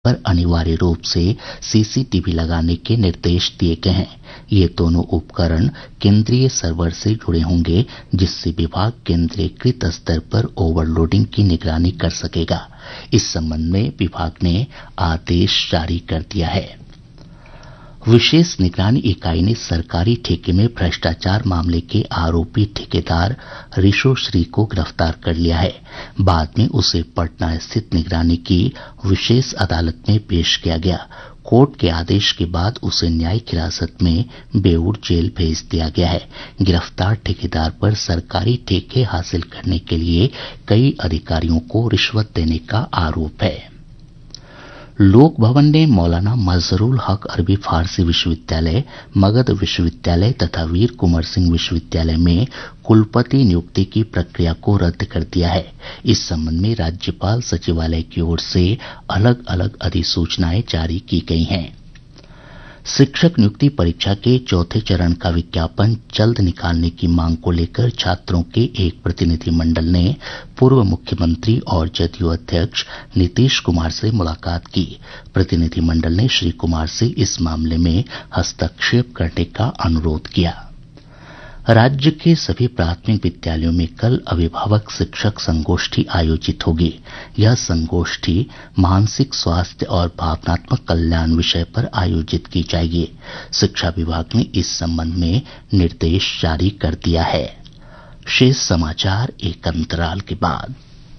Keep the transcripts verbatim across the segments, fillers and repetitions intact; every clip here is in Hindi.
पर अनिवार्य रूप से सीसीटीवी लगाने के निर्देश दिए गए हैं। ये दोनों उपकरण केंद्रीय सर्वर से जुड़े होंगे, जिससे विभाग केंद्रीकृत स्तर पर ओवरलोडिंग की निगरानी कर सकेगा। इस संबंध में विभाग ने आदेश जारी कर दिया है। विशेष निगरानी इकाई ने सरकारी ठेके में भ्रष्टाचार मामले के आरोपी ठेकेदार ऋषोश्री को गिरफ्तार कर लिया है। बाद में उसे पटना स्थित निगरानी की विशेष अदालत में पेश किया गया। कोर्ट के आदेश के बाद उसे न्यायिक हिरासत में बेऊर जेल भेज दिया गया है। गिरफ्तार ठेकेदार पर सरकारी ठेके हासिल करने के लिए कई अधिकारियों को रिश्वत देने का आरोप है। लोक भवन ने मौलाना मजहरुल हक अरबी फारसी विश्वविद्यालय, मगध विश्वविद्यालय तथा वीर कुंवर सिंह विश्वविद्यालय में कुलपति नियुक्ति की प्रक्रिया को रद्द कर दिया है। इस संबंध में राज्यपाल सचिवालय की ओर से अलग अलग अधिसूचनाएं जारी की गई हैं। शिक्षक नियुक्ति परीक्षा के चौथे चरण का विज्ञापन जल्द निकालने की मांग को लेकर छात्रों के एक प्रतिनिधिमंडल ने पूर्व मुख्यमंत्री और जदयू अध्यक्ष नीतीश कुमार से मुलाकात की। प्रतिनिधिमंडल ने श्री कुमार से इस मामले में हस्तक्षेप करने का अनुरोध किया। राज्य के सभी प्राथमिक विद्यालयों में कल अभिभावक शिक्षक संगोष्ठी आयोजित होगी। यह संगोष्ठी मानसिक स्वास्थ्य और भावनात्मक कल्याण विषय पर आयोजित की जाएगी। शिक्षा विभाग ने इस संबंध में निर्देश जारी कर दिया है। शेष समाचार एक अंतराल के बाद।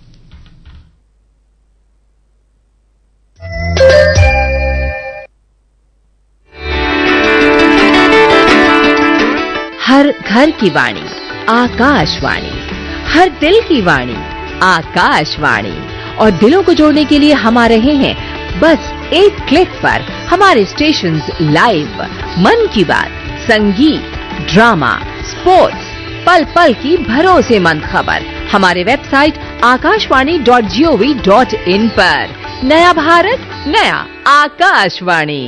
हर घर की वाणी आकाशवाणी, हर दिल की वाणी आकाशवाणी। और दिलों को जोड़ने के लिए हम आ रहे हैं बस एक क्लिक पर। हमारे स्टेशंस लाइव, मन की बात, संगीत, ड्रामा, स्पोर्ट्स, पल पल की भरोसेमंद खबर हमारे website Akashvani dot G O V dot in पर। नया भारत, नया आकाशवाणी।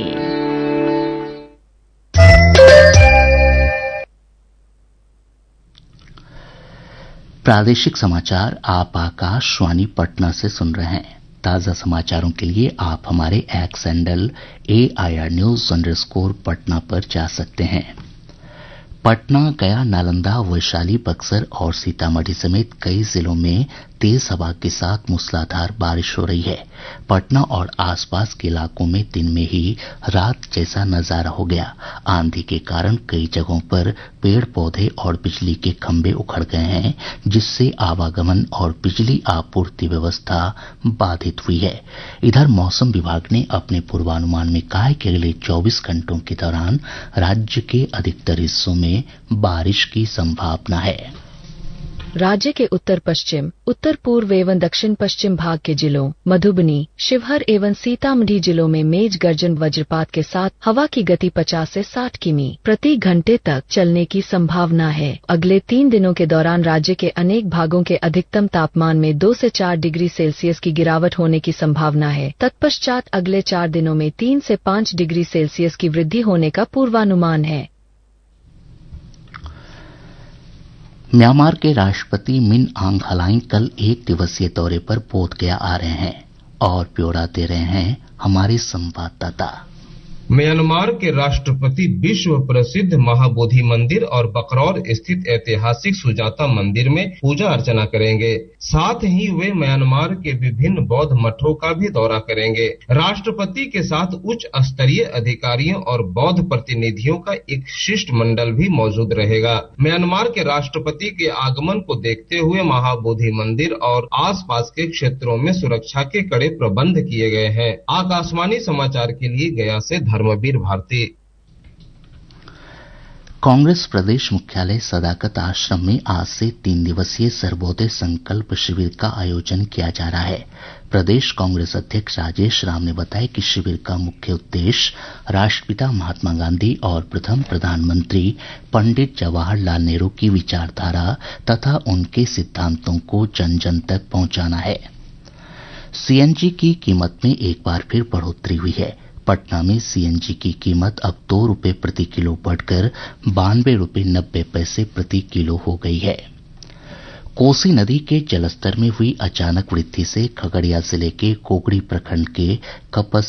प्रादेशिक समाचार आप आकाशवाणी पटना से सुन रहे हैं। ताजा समाचारों के लिए आप हमारे x handle A I R news underscore Patna पर जा सकते हैं। पटना, गया, नालंदा, वैशाली, बक्सर और सीतामढ़ी समेत कई जिलों में तेज हवा के साथ मूसलाधार बारिश हो रही है। पटना और आसपास के इलाकों में दिन में ही रात जैसा नजारा हो गया। आंधी के कारण कई जगहों पर पेड़ पौधे और बिजली के खंभे उखड़ गए हैं, जिससे आवागमन और बिजली आपूर्ति व्यवस्था बाधित हुई है। इधर मौसम विभाग ने अपने पूर्वानुमान में कहा है कि अगले चौबीस घंटों के दौरान राज्य के अधिकतर हिस्सों में बारिश की संभावना है। राज्य के उत्तर पश्चिम, उत्तर पूर्व एवं दक्षिण पश्चिम भाग के जिलों मधुबनी, शिवहर एवं सीतामढ़ी जिलों में मेघ गर्जन वज्रपात के साथ हवा की गति पचास से साठ किमी प्रति घंटे तक चलने की संभावना है। अगले तीन दिनों के दौरान राज्य के अनेक भागों के अधिकतम तापमान में दो से चार डिग्री सेल्सियस की गिरावट होने की संभावना है। तत्पश्चात अगले चार दिनों में तीन से पाँच डिग्री सेल्सियस की वृद्धि होने का पूर्वानुमान है। म्यांमार के राष्ट्रपति मिन आंग हलाइंग कल एक दिवसीय दौरे पर बोधगया आ रहे हैं और ब्यौरा दे रहे हैं हमारे संवाददाता। म्यांमार के राष्ट्रपति विश्व प्रसिद्ध महाबोधि मंदिर और बकरौर स्थित ऐतिहासिक सुजाता मंदिर में पूजा अर्चना करेंगे। साथ ही वे म्यांमार के विभिन्न बौद्ध मठों का भी दौरा करेंगे। राष्ट्रपति के साथ उच्च स्तरीय अधिकारियों और बौद्ध प्रतिनिधियों का एक शिष्टमंडल भी मौजूद रहेगा। म्यांमार के राष्ट्रपति के आगमन को देखते हुए महाबोधि मंदिर और आसपास के क्षेत्रों में सुरक्षा के कड़े प्रबंध किए गए हैं। आकाशवाणी समाचार के लिए गया से धर्मवीर भारती। कांग्रेस प्रदेश मुख्यालय सदाकत आश्रम में आज से तीन दिवसीय सर्वोदय संकल्प शिविर का आयोजन किया जा रहा है। प्रदेश कांग्रेस अध्यक्ष राजेश राम ने बताया कि शिविर का मुख्य उद्देश्य राष्ट्रपिता महात्मा गांधी और प्रथम प्रधानमंत्री पंडित जवाहरलाल नेहरू की विचारधारा तथा उनके सिद्धांतों को जन जन तक पहुंचाना है। सीएनजी की कीमत में एक बार फिर बढ़ोतरी हुई है। पटना में सीएनजी की कीमत अब दो रुपये प्रति किलो बढ़कर बानवे रुपये नब्बे पैसे प्रति किलो हो गई है। कोसी नदी के जलस्तर में हुई अचानक वृद्धि से खगड़िया जिले के कोगड़ी प्रखंड के कपस